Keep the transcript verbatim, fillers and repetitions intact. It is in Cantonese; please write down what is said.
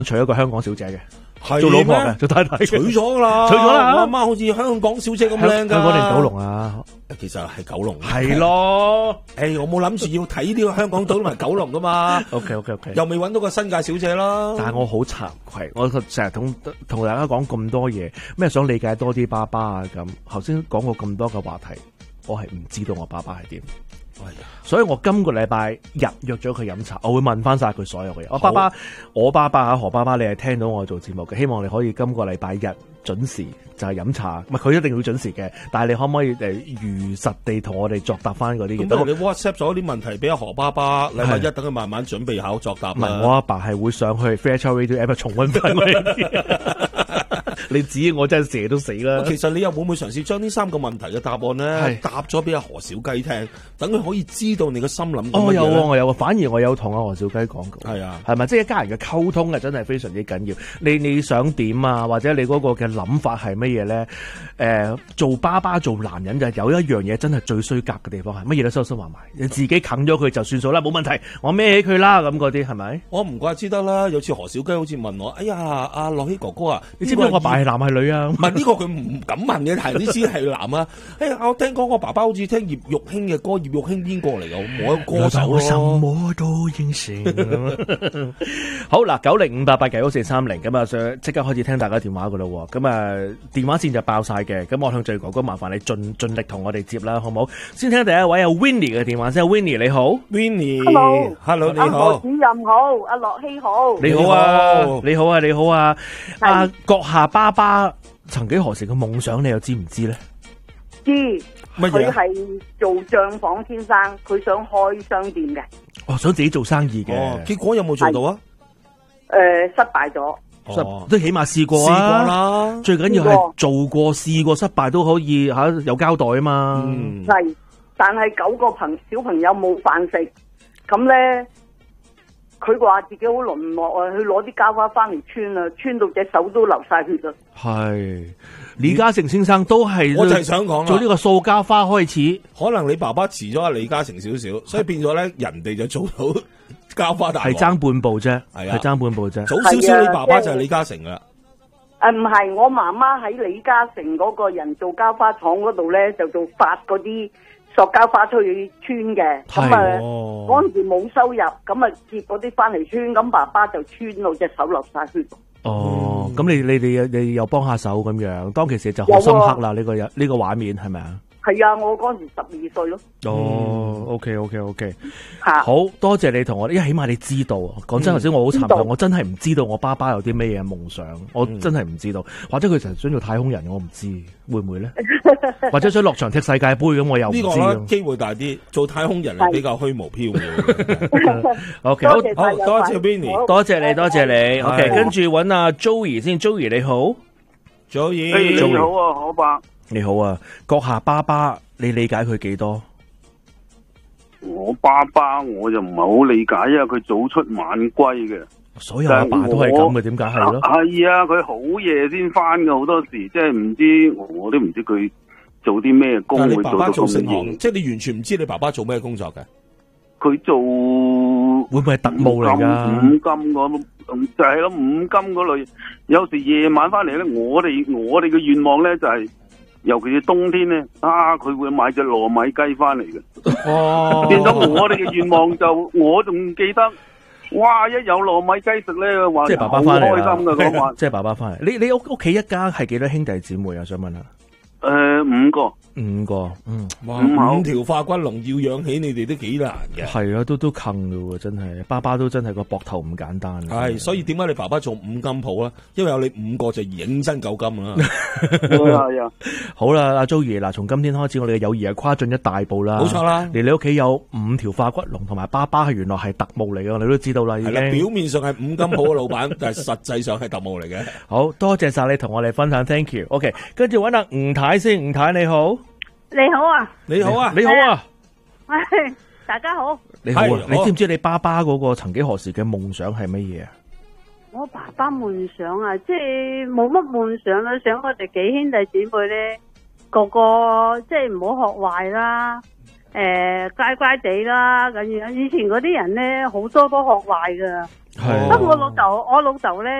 娶一個香港小姐嘅。 係做老婆嘅，做太太嘅， 娶咗噶啦， 娶咗啦。 我阿媽好似香港小姐咁靚噶。 香港定九龍啊？ 其實係九龍。 係咯。 誒，我冇諗住要睇呢個香港島同埋九龍噶嘛。 OK OK OK。 又未揾到個新界小姐啦。 但係我好慚愧，我成日同同大家講咁多嘢，咩想理解多啲爸爸啊咁。頭先講過咁多嘅話題，我係唔知道我爸爸係點。所以我今個禮拜日約咗佢飲茶，我會問翻晒佢所有嘅嘢。我爸爸，我爸爸啊，何爸爸，你係聽到我做節目嘅，希望你可以今個禮拜日準時就係飲茶。唔係佢一定要準時嘅，但係你可唔可以誒如實地同我哋作答翻嗰啲嘢？ 咁你 WhatsApp 咗啲問題俾阿何爸爸，禮拜一等佢慢慢準備好作答。 唔係，我阿爸係會上去 Fair Child Radio App 重溫翻我哋。你指我真係蛇都死啦！ 其實你又會唔會嘗試將呢三個問題嘅答案咧答咗俾阿何小雞聽，等佢可以知道你嘅心諗？ 哦，有啊，我有啊，反而我有同阿何小雞講過。 係啊， 係咪？即係一家人嘅溝通啊，真係非常之緊要。你你想點啊？或者你嗰個嘅諗法係乜嘢咧？誒、呃，做爸爸做男人就有一樣嘢真係最衰格嘅地方係乜嘢都收收埋埋，你自己啃咗佢就算數啦，冇問題，我孭起佢啦咁嗰啲係咪？ 我唔怪之得啦。有次何小雞好似問我：哎呀，阿樂希哥哥啊， 你知唔知我爸係男係女啊？ 唔係呢個佢唔敢問嘅，但係你知係男啊。哎呀，我聽講我爸爸好似聽葉玉卿嘅歌，葉玉卿邊個嚟㗎？我歌手咯。什麼都應承。 好嗱，九零五八八九四三零咁啊，想即刻開始聽大家電話噶啦。咁啊，電話線就爆晒嘅。咁我向最哥哥麻煩你盡盡力同我哋接啦，好唔好？先聽第一位阿 Winnie 嘅電話先。Winnie 你好 ，Winnie，Hello，Hello 你好， 阿主任好，阿樂希好， 你好啊，你好啊，你好啊，阿閣下爸爸曾幾何時嘅夢想，你又知唔知咧？ 知，佢係做帳房先生，佢想開商店嘅。 哦，想自己做生意嘅， 哦，結果有冇做到啊？ 誒、呃，失敗咗。 哦，都起碼試過啊， 試過啦。 最緊要係做過、試過、失敗都可以吓、啊、有交代啊嘛。 嗯，係，但係九個朋小朋友冇飯食，咁咧，佢話自己好淪落啊，去攞啲膠花翻嚟穿啊，穿到隻手都流晒血啦。 係。李嘉誠先生都係， 我就係想講做呢個塑膠花開始。 可能你爸爸遲咗阿李嘉誠少少，所以變咗咧，人哋就做到膠花大王。 係爭半步啫， 係啊， 係爭半步啫。 早少少，你爸爸就係李嘉誠噶啦。 誒，唔係，我媽媽喺李嘉誠嗰個人造膠花廠嗰度咧，就做發嗰啲塑膠花出去穿嘅。咁啊，嗰陣時冇收入，咁啊接嗰啲翻嚟穿，咁爸爸就穿到隻手流晒血。 哦，咁、嗯、你你你你又幫下手咁樣，當其時就好深刻啦，呢、這個呢、這個畫面係咪啊？ 係啊，我嗰時十二歲咯。 哦、嗯、，OK OK OK， 吓， 好多謝你同我，因為起碼你知道。講真，頭、嗯、先我好慚愧，我真係唔知道我爸爸有啲咩嘢夢想，我真係唔知道。或者佢成日想做太空人，我唔知會唔會咧？或者想落場踢世界杯咁，我又唔知。呢個機會大啲，做太空人係比較虛無縹緲。 OK， 好， 好多謝 Vinny， 多謝你，多謝你。OK， 跟住揾阿 Joey 先 ，Joey 你好 ，Joey， hey, 你好啊，何伯。 你好啊，閣下爸爸，你理解佢幾多？ 我爸爸我就唔係好理解，因為佢早出晚歸嘅。 所有阿爸都係咁嘅，點解係咯？ 係啊，佢好夜先翻嘅，好多時即係唔知，我都唔知佢做啲咩工會做到咁夜。 即係你完全唔知你爸爸做咩工作嘅？ 佢做會唔會係特務嚟噶？ 五金嗰就係咯，五金嗰類。有時夜晚翻嚟咧，我哋我哋嘅願望咧就係、是。尤其是冬天咧，啊，佢會買隻糯米雞翻嚟嘅。哦，變咗我哋嘅願望就，我仲記得，哇！一有糯米雞食咧，話即係爸爸翻嚟啦， 開心嘅嗰晚。 即係爸爸翻嚟。你你屋屋企一家係幾多兄弟姊妹啊？想問下。 誒、呃，五個， 五個，嗯， 哇，五條化骨龍要養起你哋都幾難嘅。 係啊，都都坑噶喎，真係，爸爸都真係個膊頭唔簡單。 係，所以點解你爸爸做五金鋪咧？因為有你五個就認真夠金啦。 係啊， 好啦，阿 Joey，嗱，從今天開始，我哋嘅友誼係跨進一大步啦。 冇錯啦， 嚟你屋企有五條化骨龍，同埋爸爸係原來係特務嚟嘅，你都知道啦。已經表面上係五金鋪嘅老闆，但係實際上係特務嚟嘅。 好多謝晒你同我哋分享 ，thank you。OK， 跟住揾阿吳太先，吳太你好。 你好啊， 你好啊， 你好啊， 係大家好。 你好啊，你知唔知你爸爸嗰個曾幾何時嘅夢想係乜嘢啊？ 我爸爸夢想啊，即係冇乜夢想啦，想我哋幾兄弟姊妹咧，個個即係唔好學壞啦，誒、呃、乖乖地啦咁樣。以前嗰啲人咧，好多都學壞噶。 係不過我老豆，我老豆咧。